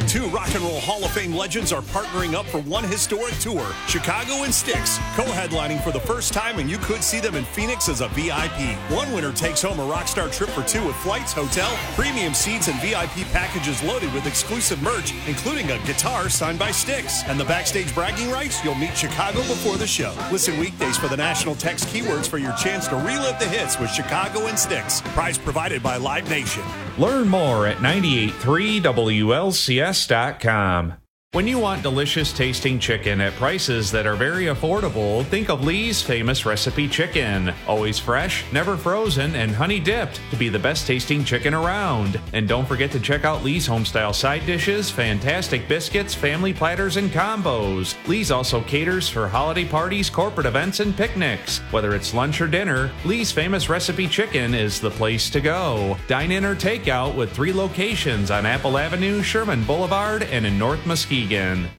Two Rock and Roll Hall of Fame legends are partnering up for one historic tour, Chicago and Styx, co-headlining for the first time, and you could see them in Phoenix as a VIP. One winner takes home a Rockstar trip for two with flights, hotel, premium seats, and VIP packages loaded with exclusive merch, including a guitar signed by Styx. And the backstage bragging rights, you'll meet Chicago before the show. Listen weekdays for the national text keywords for your chance to relive the hits with Chicago and Styx. Prize provided by Live Nation. Learn more at 983WLCS.com. When you want delicious tasting chicken at prices that are very affordable, think of Lee's Famous Recipe Chicken. Always fresh, never frozen, and honey dipped to be the best tasting chicken around. And don't forget to check out Lee's homestyle side dishes, fantastic biscuits, family platters, and combos. Lee's also caters for holiday parties, corporate events, and picnics. Whether it's lunch or dinner, Lee's Famous Recipe Chicken is the place to go. Dine in or take out with 3 locations on Apple Avenue, Sherman Boulevard, and in North Muskegon.